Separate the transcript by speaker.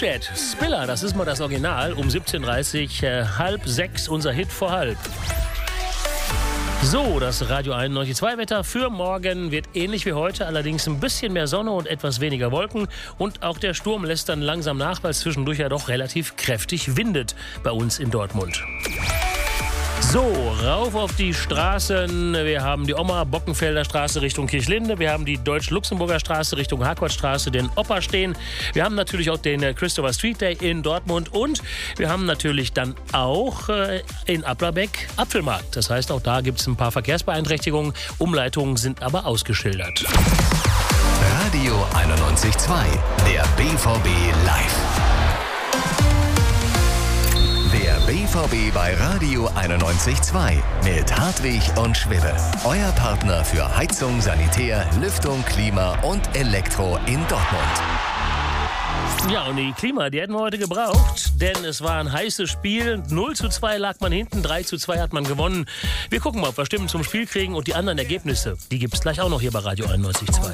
Speaker 1: Cooljet, Spiller, das ist mal das Original, um 17.30 Uhr, halb sechs, unser Hit vor halb. So, das Radio 91.2 Wetter für morgen wird ähnlich wie heute, allerdings ein bisschen mehr Sonne und etwas weniger Wolken. Und auch der Sturm lässt dann langsam nach, weil es zwischendurch ja doch relativ kräftig windet bei uns in Dortmund. So, rauf auf die Straßen. Wir haben die Oma-Bockenfelder Straße Richtung Kirchlinde. Wir haben die Deutsch-Luxemburger Straße Richtung Harcourtstraße, den Oper stehen. Wir haben natürlich auch den Christopher Street Day in Dortmund. Und wir haben natürlich dann auch in Applerbeck Apfelmarkt. Das heißt, auch da gibt es ein paar Verkehrsbeeinträchtigungen. Umleitungen sind aber ausgeschildert.
Speaker 2: Radio 91.2, der BVB live. Der BVB bei Radio 91.2 mit Hartwig und Schwibbe. Euer Partner für Heizung, Sanitär, Lüftung, Klima und Elektro in Dortmund.
Speaker 1: Ja, und die Klima, die hätten wir heute gebraucht, denn es war ein heißes Spiel. 0:2 lag man hinten, 3:2 hat man gewonnen. Wir gucken mal, ob wir Stimmen zum Spiel kriegen und die anderen Ergebnisse, die gibt's gleich auch noch hier bei Radio 91.2.